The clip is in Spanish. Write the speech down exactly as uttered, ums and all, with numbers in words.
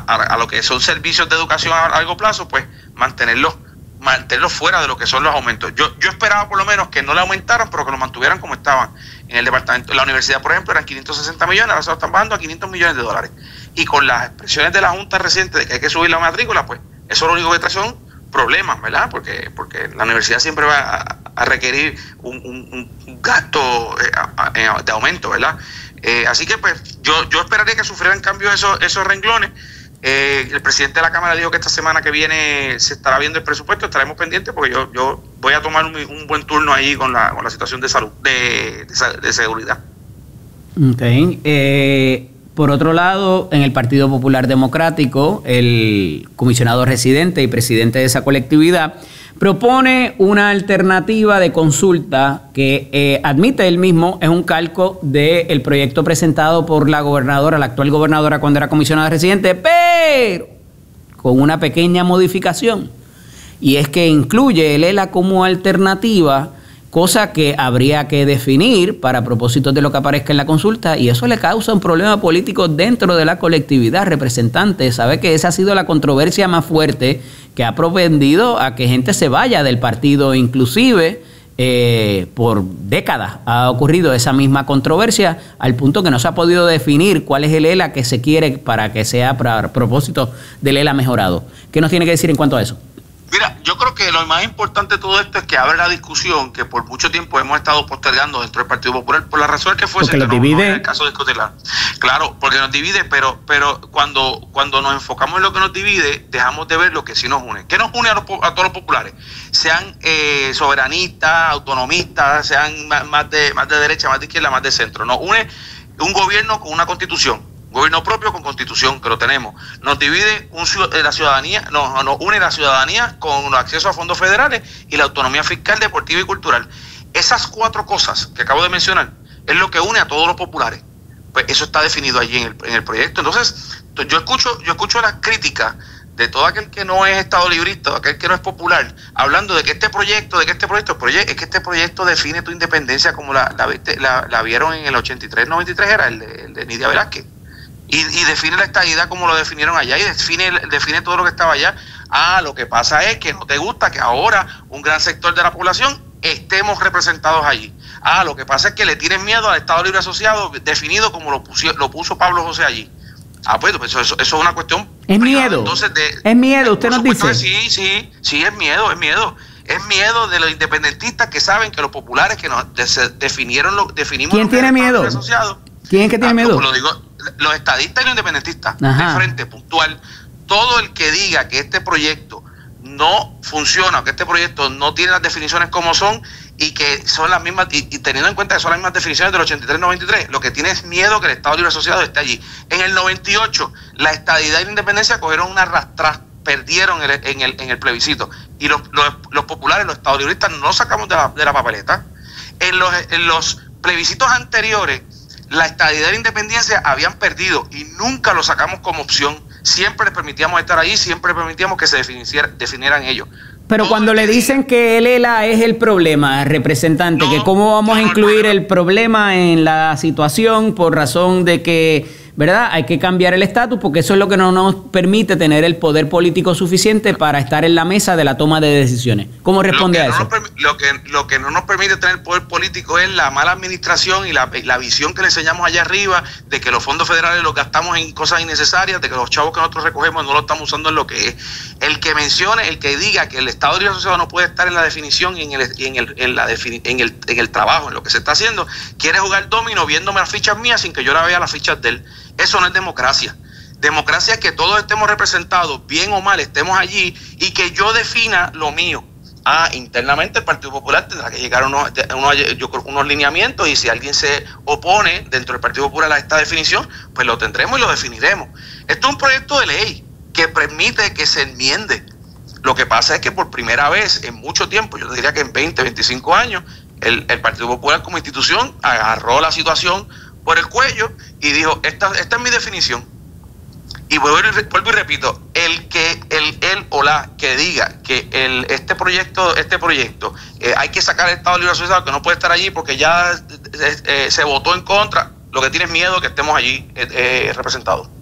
a, a lo que son servicios de educación a largo plazo, pues mantenerlos mantenerlos fuera de lo que son los aumentos. Yo yo esperaba por lo menos que no le aumentaran, pero que lo mantuvieran como estaban. En el departamento, la universidad, por ejemplo, eran quinientos sesenta millones, ahora se lo están bajando a quinientos millones de dólares. Y con las expresiones de la Junta reciente de que hay que subir la matrícula, pues eso lo único que trae son problemas, ¿verdad? Porque porque la universidad siempre va a, a requerir un, un, un gasto eh, a, a, de aumento, ¿verdad? Eh, así que pues yo yo esperaría que sufrieran cambios esos, esos renglones. Eh, el presidente de la Cámara dijo que esta semana que viene se estará viendo el presupuesto, estaremos pendientes porque yo yo voy a tomar un, un buen turno ahí con la con la situación de salud, de, de, de seguridad. Ok. Eh, por otro lado, en el Partido Popular Democrático, el comisionado residente y presidente de esa colectividad propone una alternativa de consulta que eh, admite él mismo es un calco del proyecto presentado por la gobernadora, la actual gobernadora cuando era comisionada residente, pero con una pequeña modificación. Y es que incluye el E L A como alternativa, cosa que habría que definir para propósitos de lo que aparezca en la consulta, y eso le causa un problema político dentro de la colectividad representante. Sabe que esa ha sido la controversia más fuerte que ha propendido a que gente se vaya del partido, inclusive eh, por décadas ha ocurrido esa misma controversia, al punto que no se ha podido definir cuál es el E L A que se quiere para que sea para propósito del E L A mejorado. ¿Qué nos tiene que decir en cuanto a eso? Mira, yo creo que lo más importante de todo esto es que abre la discusión que por mucho tiempo hemos estado postergando dentro del Partido Popular por la razón que fuese, porque que los no, divide. no es el caso de discutirla. Claro, porque nos divide, pero pero cuando cuando nos enfocamos en lo que nos divide, dejamos de ver lo que sí nos une. ¿Qué nos une a, los, a todos los populares? Sean eh, soberanistas, autonomistas, sean más, más de más de derecha, más de izquierda, más de centro. Nos une un gobierno con una constitución. Gobierno propio con constitución, que lo tenemos. Nos divide un, la ciudadanía, nos, nos une la ciudadanía con el acceso a fondos federales y la autonomía fiscal, deportiva y cultural. Esas cuatro cosas que acabo de mencionar es lo que une a todos los populares. Pues eso está definido allí en el, en el proyecto. Entonces, yo escucho, yo escucho las críticas de todo aquel que no es estado librista, de aquel que no es popular, hablando de que este proyecto, de que este proyecto, proyecto es que este proyecto define tu independencia como la, la, la, la vieron en el ochenta y tres noventa y tres, era el de, el de Nidia Velázquez. Y, y define la estadidad como lo definieron allá y define, define todo lo que estaba allá. Ah, lo que pasa es que no te gusta que ahora un gran sector de la población estemos representados allí. Ah, lo que pasa es que le tienes miedo al Estado Libre Asociado definido como lo puso, lo puso Pablo José allí. Ah, pues eso, eso, eso es una cuestión. Es privada. Miedo. Entonces, de, es miedo, usted nos dice. Sí, sí, sí, es miedo, es miedo. Es miedo de los independentistas que saben que los populares que nos de, definieron, lo, definimos. ¿Quién tiene miedo? ¿Quién es que tiene ah, miedo? Lo digo, los estadistas y los independentistas, de frente, puntual. Todo el que diga que este proyecto no funciona, que este proyecto no tiene las definiciones como son y que son las mismas, y, y teniendo en cuenta que son las mismas definiciones del ochenta y tres noventa y tres, lo que tiene es miedo que el Estado Libre Asociado esté allí. En el noventa y ocho, la estadidad y la independencia cogieron una arrastrada, perdieron en el, en el, en el plebiscito. Y los, los, los populares, los Estados Libristas, no los sacamos de la, de la papeleta. En los, en los plebiscitos anteriores, la estadidad y la independencia habían perdido y nunca lo sacamos como opción. Siempre les permitíamos estar ahí, siempre les permitíamos que se definieran ellos. Pero todo cuando le dicen que el E L A es el problema, representante, no, que cómo vamos no, a incluir no, no, no. el problema en la situación por razón de que, ¿verdad? Hay que cambiar el estatus porque eso es lo que no nos permite tener el poder político suficiente para estar en la mesa de la toma de decisiones. ¿Cómo responde a eso? No lo, que, lo que no nos permite tener poder político es la mala administración y la, la visión que le enseñamos allá arriba de que los fondos federales los gastamos en cosas innecesarias, de que los chavos que nosotros recogemos no los estamos usando en lo que es. El que mencione, el que diga que el Estado Libre Asociado no puede estar en la definición y en el, en el, en la defini en el, en el trabajo, en lo que se está haciendo, quiere jugar domino viéndome las fichas mías sin que yo la vea las fichas de él. Eso no es democracia. Democracia es que todos estemos representados, bien o mal, estemos allí y que yo defina lo mío. Ah, internamente el Partido Popular tendrá que llegar a unos, unos, yo creo, unos lineamientos y si alguien se opone dentro del Partido Popular a esta definición, pues lo tendremos y lo definiremos. Esto es un proyecto de ley que permite que se enmiende. Lo que pasa es que por primera vez en mucho tiempo, yo diría que en veinte, veinticinco años, el, el Partido Popular como institución agarró la situación por el cuello y dijo, esta, esta es mi definición. Y vuelvo y, vuelvo y repito, el que el él o la que diga que el este proyecto, este proyecto, eh, hay que sacar el Estado Libre Asociado, que no puede estar allí porque ya eh, eh, se votó en contra, lo que tiene es miedo que estemos allí eh, eh, representados.